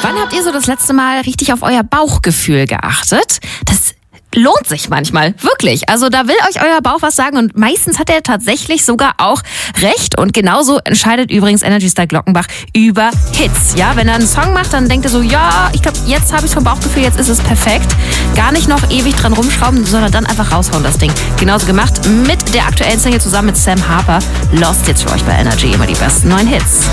Wann habt ihr so das letzte Mal richtig auf euer Bauchgefühl geachtet? Das lohnt sich manchmal, wirklich. Also da will euch euer Bauch was sagen und meistens hat er tatsächlich sogar auch recht. Und genauso entscheidet übrigens Energy Star Glockenbach über Hits. Ja, wenn er einen Song macht, dann denkt er so, ja, ich glaube, jetzt habe ich vom Bauchgefühl, jetzt ist es perfekt. Gar nicht noch ewig dran rumschrauben, sondern dann einfach raushauen das Ding. Genauso gemacht mit der aktuellen Single zusammen mit Sam Harper. Lost jetzt für euch bei Energy, immer die besten neuen Hits.